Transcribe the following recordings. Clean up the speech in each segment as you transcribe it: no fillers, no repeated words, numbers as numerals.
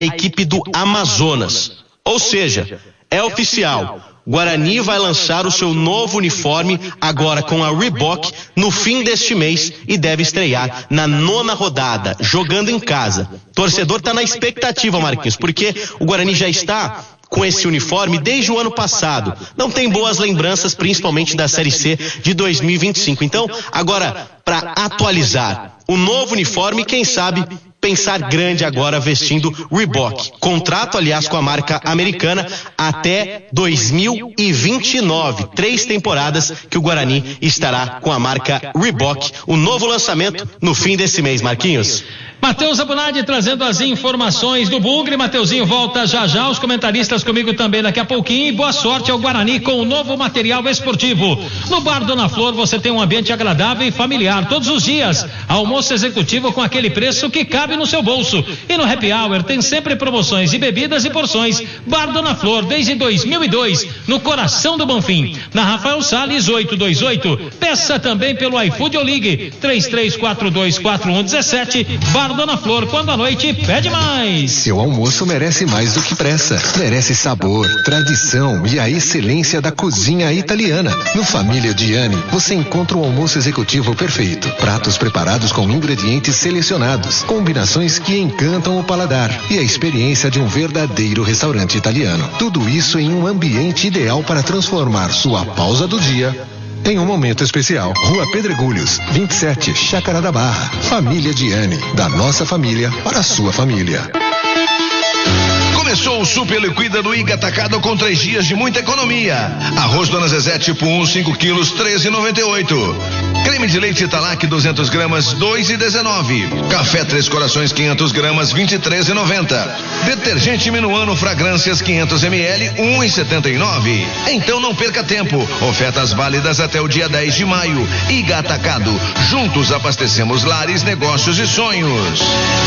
equipe do Amazonas. Ou seja, é oficial. Guarani vai lançar o seu novo uniforme agora com a Reebok no fim deste mês e deve estrear na 9ª rodada, jogando em casa. Torcedor tá na expectativa, Marquinhos, porque o Guarani já está com esse uniforme desde o ano passado. Não tem boas lembranças, principalmente da Série C de 2025. Então, agora, para atualizar o novo uniforme, quem sabe pensar grande agora vestindo Reebok. Contrato, aliás, com a marca americana até 2029. 3 temporadas que o Guarani estará com a marca Reebok. O novo lançamento no fim desse mês, Marquinhos. Matheus Abunadi trazendo as informações do Bugre. Mateuzinho volta já já, os comentaristas comigo também daqui a pouquinho. E boa sorte ao Guarani com o novo material esportivo. No Bar Dona Flor você tem um ambiente agradável e familiar todos os dias. Almoço executivo com aquele preço que cabe no seu bolso. E no Happy Hour tem sempre promoções de bebidas e porções. Bar Dona Flor desde 2002, no coração do Bonfim. Na Rafael Salles 828. Peça também pelo iFood ou ligue 33424117. Bar Dona Flor, quando a noite pede mais. Seu almoço merece mais do que pressa. Merece sabor, tradição e a excelência da cozinha italiana. No Família Diani, você encontra o almoço executivo perfeito. Pratos preparados com ingredientes selecionados, combinações que encantam o paladar e a experiência de um verdadeiro restaurante italiano. Tudo isso em um ambiente ideal para transformar sua pausa do dia em um momento especial. Rua Pedregulhos, 27, Chácara da Barra. Família Diani, da nossa família para a sua família. Começou o Super Liquida do Iga Atacado com 3 dias de muita economia. Arroz Dona Zezé tipo 1, 5 quilos, 13,98. Creme de leite Italac 200 gramas, 2,19. Café Três Corações 500 gramas, 23,90. Detergente Minuano Fragrâncias 500 ml, 1,79. Então não perca tempo. Ofertas válidas até o dia 10 de maio. Iga Atacado. Juntos abastecemos lares, negócios e sonhos.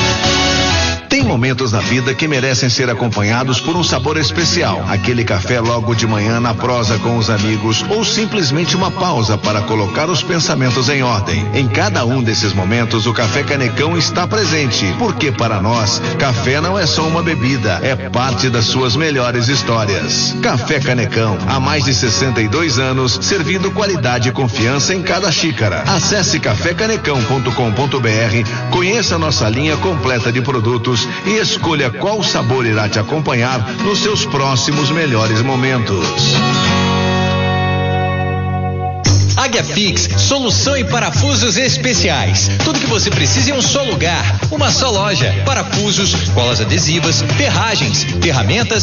Tem momentos na vida que merecem ser acompanhados por um sabor especial. Aquele café logo de manhã na prosa com os amigos ou simplesmente uma pausa para colocar os pensamentos em ordem. Em cada um desses momentos, o Café Canecão está presente, porque para nós, café não é só uma bebida, é parte das suas melhores histórias. Café Canecão, há mais de 62 anos, servindo qualidade e confiança em cada xícara. Acesse cafécanecão.com.br, conheça nossa linha completa de produtos e escolha qual sabor irá te acompanhar nos seus próximos melhores momentos. Águia Fix, solução em parafusos especiais. Tudo que você precisa em um só lugar, uma só loja. Parafusos, colas adesivas, ferragens, ferramentas